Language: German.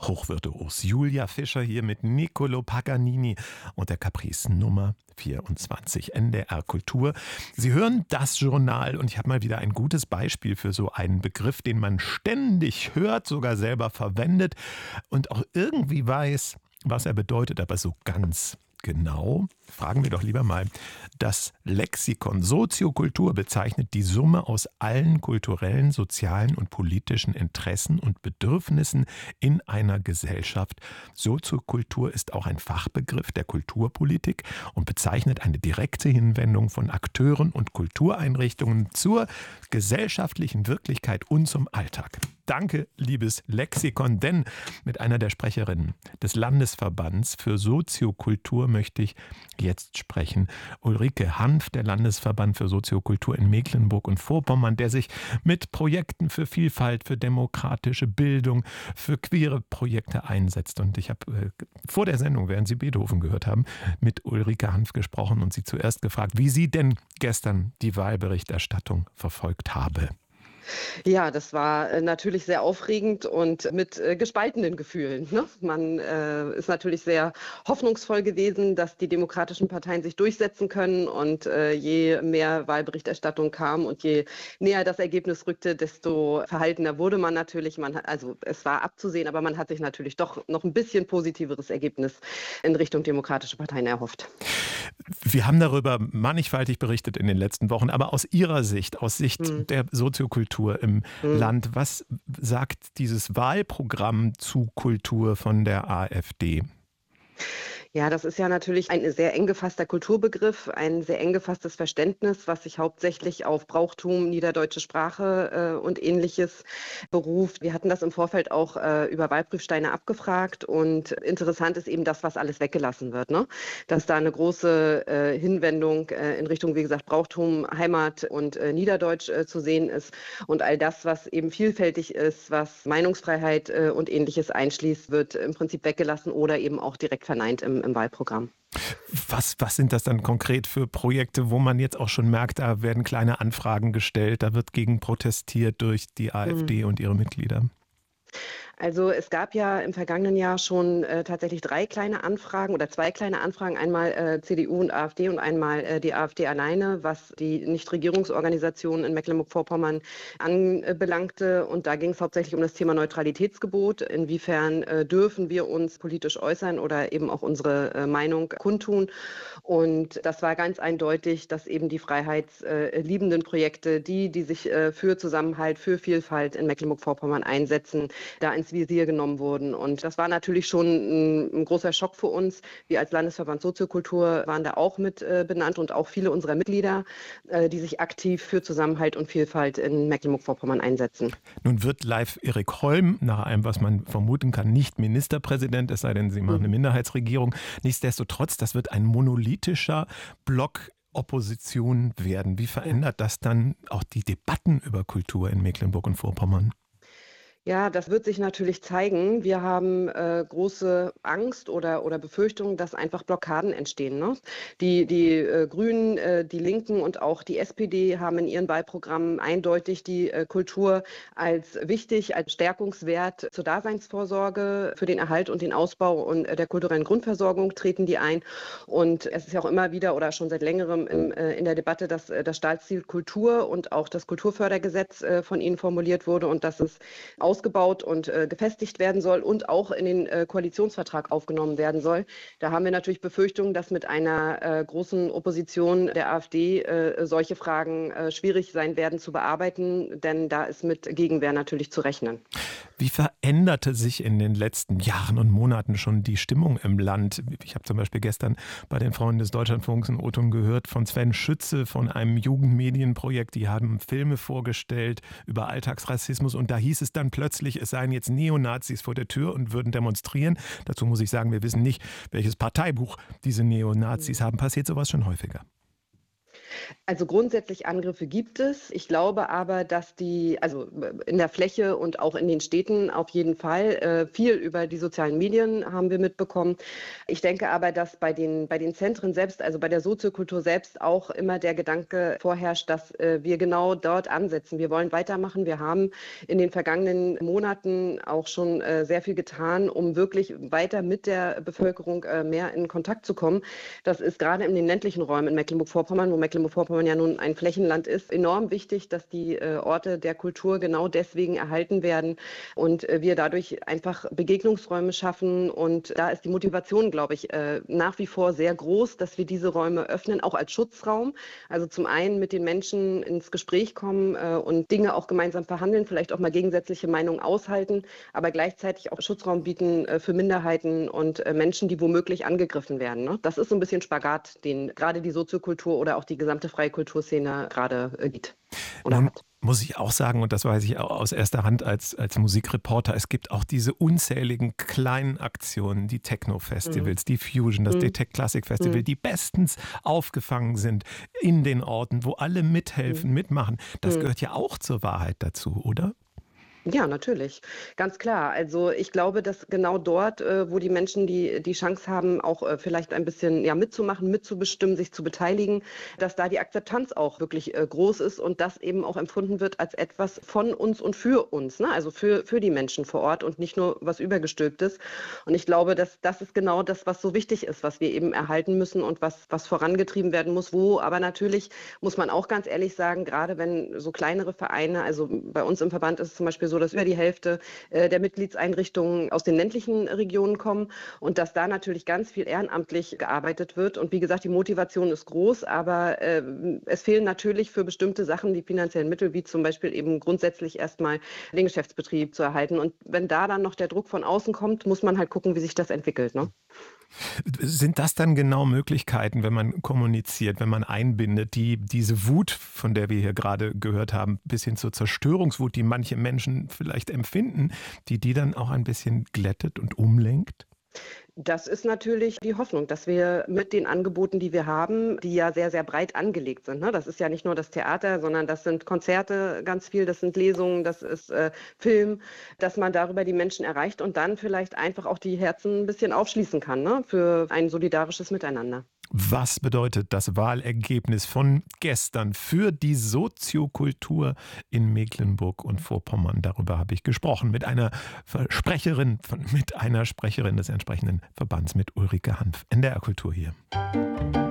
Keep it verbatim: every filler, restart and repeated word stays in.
hochvirtuos. Julia Fischer hier mit Niccolò Paganini und der Caprice Nummer vierundzwanzig, N D R Kultur. Sie hören das Journal und ich habe mal wieder ein gutes Beispiel für so einen Begriff, den man ständig hört, sogar selber verwendet und auch irgendwie weiß, was er bedeutet, aber so ganz genau, fragen wir doch lieber mal, das Lexikon Soziokultur bezeichnet die Summe aus allen kulturellen, sozialen und politischen Interessen und Bedürfnissen in einer Gesellschaft. Soziokultur ist auch ein Fachbegriff der Kulturpolitik und bezeichnet eine direkte Hinwendung von Akteuren und Kultureinrichtungen zur gesellschaftlichen Wirklichkeit und zum Alltag. Danke, liebes Lexikon, denn mit einer der Sprecherinnen des Landesverbands für Soziokultur möchte ich jetzt sprechen. Ulrike Hanf, der Landesverband für Soziokultur in Mecklenburg und Vorpommern, der sich mit Projekten für Vielfalt, für demokratische Bildung, für queere Projekte einsetzt. Und ich habe äh, vor der Sendung, während Sie Beethoven gehört haben, mit Ulrike Hanf gesprochen und sie zuerst gefragt, wie sie denn gestern die Wahlberichterstattung verfolgt habe. Ja, das war äh, natürlich sehr aufregend und mit äh, gespaltenen Gefühlen. Ne? Man äh, ist natürlich sehr hoffnungsvoll gewesen, dass die demokratischen Parteien sich durchsetzen können. Und äh, je mehr Wahlberichterstattung kam und je näher das Ergebnis rückte, desto verhaltener wurde man natürlich. Man hat, also es war abzusehen, aber man hat sich natürlich doch noch ein bisschen positiveres Ergebnis in Richtung demokratische Parteien erhofft. Wir haben darüber mannigfaltig berichtet in den letzten Wochen, aber aus Ihrer Sicht, aus Sicht hm. der Soziokultur im hm. Land, was sagt dieses Wahlprogramm zu Kultur von der AfD? Ja, das ist ja natürlich ein sehr eng gefasster Kulturbegriff, ein sehr eng gefasstes Verständnis, was sich hauptsächlich auf Brauchtum, niederdeutsche Sprache äh, und Ähnliches beruft. Wir hatten das im Vorfeld auch äh, über Wahlprüfsteine abgefragt und interessant ist eben das, was alles weggelassen wird, ne? Dass da eine große äh, Hinwendung äh, in Richtung, wie gesagt, Brauchtum, Heimat und äh, Niederdeutsch äh, zu sehen ist und all das, was eben vielfältig ist, was Meinungsfreiheit äh, und Ähnliches einschließt, wird im Prinzip weggelassen oder eben auch direkt verneint im im Wahlprogramm. Was, was sind das dann konkret für Projekte, wo man jetzt auch schon merkt, da werden kleine Anfragen gestellt, da wird gegen protestiert durch die AfD hm. und ihre Mitglieder? Also es gab ja im vergangenen Jahr schon äh, tatsächlich drei kleine Anfragen oder zwei kleine Anfragen, einmal äh, C D U und AfD und einmal äh, die AfD alleine, was die Nichtregierungsorganisationen in Mecklenburg-Vorpommern anbelangte. Und da ging es hauptsächlich um das Thema Neutralitätsgebot. Inwiefern äh, dürfen wir uns politisch äußern oder eben auch unsere äh, Meinung kundtun. Und das war ganz eindeutig, dass eben die freiheitsliebenden Projekte, die, die sich äh, für Zusammenhalt, für Vielfalt in Mecklenburg-Vorpommern einsetzen, da ins Visier genommen wurden. Und das war natürlich schon ein, ein großer Schock für uns. Wir als Landesverband Soziokultur waren da auch mit äh, benannt und auch viele unserer Mitglieder, äh, die sich aktiv für Zusammenhalt und Vielfalt in Mecklenburg-Vorpommern einsetzen. Nun wird live Erik Holm, nach allem, was man vermuten kann, nicht Ministerpräsident, es sei denn, Sie machen eine Minderheitsregierung. Nichtsdestotrotz, das wird ein monolithischer Block Opposition werden. Wie verändert das dann auch die Debatten über Kultur in Mecklenburg und Vorpommern? Ja, das wird sich natürlich zeigen. Wir haben äh, große Angst oder, oder Befürchtungen, dass einfach Blockaden entstehen. Ne? Die, die äh, Grünen, äh, die Linken und auch die S P D haben in ihren Wahlprogrammen eindeutig die äh, Kultur als wichtig, als Stärkungswert zur Daseinsvorsorge, für den Erhalt und den Ausbau und äh, der kulturellen Grundversorgung treten die ein. Und es ist ja auch immer wieder oder schon seit längerem im, äh, in der Debatte, dass äh, das Staatsziel Kultur und auch das Kulturfördergesetz äh, von ihnen formuliert wurde und dass es ausgebaut und äh, gefestigt werden soll und auch in den äh, Koalitionsvertrag aufgenommen werden soll. Da haben wir natürlich Befürchtungen, dass mit einer äh, großen Opposition der AfD äh, solche Fragen äh, schwierig sein werden zu bearbeiten, denn da ist mit Gegenwehr natürlich zu rechnen. Wie veränderte sich in den letzten Jahren und Monaten schon die Stimmung im Land? Ich habe zum Beispiel gestern bei den Freunden des Deutschlandfunks einen O-Ton gehört von Sven Schütze von einem Jugendmedienprojekt. Die haben Filme vorgestellt über Alltagsrassismus und da hieß es dann plötzlich, es seien jetzt Neonazis vor der Tür und würden demonstrieren. Dazu muss ich sagen, wir wissen nicht, welches Parteibuch diese Neonazis haben. Passiert sowas schon häufiger? Also grundsätzlich Angriffe gibt es. Ich glaube aber, dass die, also äh, in der Fläche und auch in den Städten auf jeden Fall, äh, viel über die sozialen Medien haben wir mitbekommen. Ich denke aber, dass bei den, bei den Zentren selbst, also bei der Soziokultur selbst auch immer der Gedanke vorherrscht, dass äh, wir genau dort ansetzen. Wir wollen weitermachen. Wir haben in den vergangenen Monaten auch schon äh, sehr viel getan, um wirklich weiter mit der Bevölkerung äh, mehr in Kontakt zu kommen. Das ist gerade in den ländlichen Räumen in Mecklenburg-Vorpommern, wo Mecklenburg-Vorpommern ja nun ein Flächenland ist, enorm wichtig, dass die äh, Orte der Kultur genau deswegen erhalten werden und äh, wir dadurch einfach Begegnungsräume schaffen. Und da ist die Motivation, glaube ich, äh, nach wie vor sehr groß, dass wir diese Räume öffnen, auch als Schutzraum. Also zum einen mit den Menschen ins Gespräch kommen äh, und Dinge auch gemeinsam verhandeln, vielleicht auch mal gegensätzliche Meinungen aushalten, aber gleichzeitig auch Schutzraum bieten äh, für Minderheiten und äh, Menschen, die womöglich angegriffen werden. Ne? Das ist so ein bisschen Spagat, den gerade die Soziokultur oder auch die gesamte freie Kulturszene gerade äh, gibt oder Nun hat. muss ich auch sagen, und das weiß ich auch aus erster Hand als, als Musikreporter, es gibt auch diese unzähligen kleinen Aktionen, die Mhm. Techno-Festivals, die Fusion, das Mhm. Detect Classic Festival, Mhm. die bestens aufgefangen sind in den Orten, wo alle Mhm. mithelfen, mitmachen. Das Mhm. gehört ja auch zur Wahrheit dazu, oder? Ja, natürlich, ganz klar. Also ich glaube, dass genau dort, äh, wo die Menschen die die Chance haben, auch äh, vielleicht ein bisschen ja mitzumachen, mitzubestimmen, sich zu beteiligen, dass da die Akzeptanz auch wirklich äh, groß ist und das eben auch empfunden wird als etwas von uns und für uns, ne? Also für für die Menschen vor Ort und nicht nur was Übergestülptes. Und ich glaube, dass das ist genau das, was so wichtig ist, was wir eben erhalten müssen und was was vorangetrieben werden muss, wo aber natürlich muss man auch ganz ehrlich sagen, gerade wenn so kleinere Vereine, also bei uns im Verband ist es zum Beispiel so, dass über die Hälfte äh, der Mitgliedseinrichtungen aus den ländlichen Regionen kommen und dass da natürlich ganz viel ehrenamtlich gearbeitet wird. Und wie gesagt, die Motivation ist groß, aber äh, es fehlen natürlich für bestimmte Sachen die finanziellen Mittel, wie zum Beispiel eben grundsätzlich erstmal den Geschäftsbetrieb zu erhalten. Und wenn da dann noch der Druck von außen kommt, muss man halt gucken, wie sich das entwickelt. Ne? Sind das dann genau Möglichkeiten, wenn man kommuniziert, wenn man einbindet, die diese Wut, von der wir hier gerade gehört haben, bis hin zur Zerstörungswut, die manche Menschen vielleicht empfinden, die die dann auch ein bisschen glättet und umlenkt? Das ist natürlich die Hoffnung, dass wir mit den Angeboten, die wir haben, die ja sehr, sehr breit angelegt sind. Ne? Das ist ja nicht nur das Theater, sondern das sind Konzerte ganz viel, das sind Lesungen, das ist äh, Film, dass man darüber die Menschen erreicht und dann vielleicht einfach auch die Herzen ein bisschen aufschließen kann, ne? Für ein solidarisches Miteinander. Was bedeutet das Wahlergebnis von gestern für die Soziokultur in Mecklenburg und Vorpommern? Darüber habe ich gesprochen mit einer Sprecherin, von, mit einer Sprecherin des entsprechenden Verbands, mit Ulrike Hanf. N D R Kultur hier.